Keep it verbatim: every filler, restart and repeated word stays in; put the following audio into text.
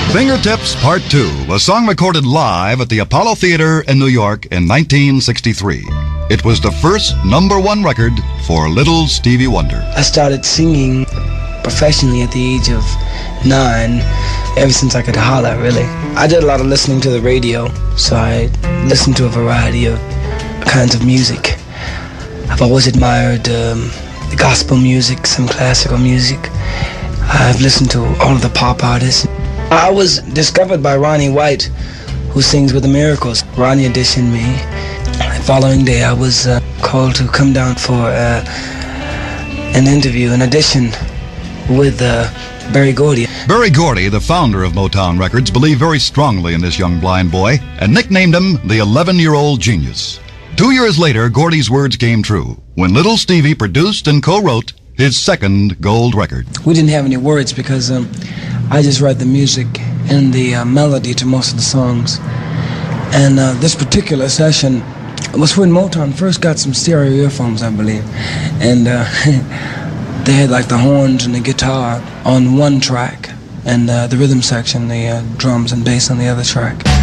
Fingertips Part two, a song recorded live at the Apollo Theater in New York in nineteen sixty-three. It was the first number one record for little Stevie Wonder. I started singing professionally at the age of nine, ever since I could holler, really. I did a lot of listening to the radio, so I listened to a variety of kinds of music. I've always admired um, the gospel music, some classical music. I've listened to all of the pop artists. I was discovered by Ronnie White, who sings with the Miracles. Ronnie auditioned me. The following day, I was uh, called to come down for uh, an interview, an audition with uh, Berry Gordy. Berry Gordy, the founder of Motown Records, believed very strongly in this young blind boy and nicknamed him the eleven-year-old genius. Two years later, Gordy's words came true when little Stevie produced and co-wrote his second gold record. We didn't have any words because um, I just write the music and the uh, melody to most of the songs. And uh, this particular session was when Motown first got some stereo earphones, I believe. And uh, they had like the horns and the guitar on one track, and uh, the rhythm section, the uh, drums and bass on the other track.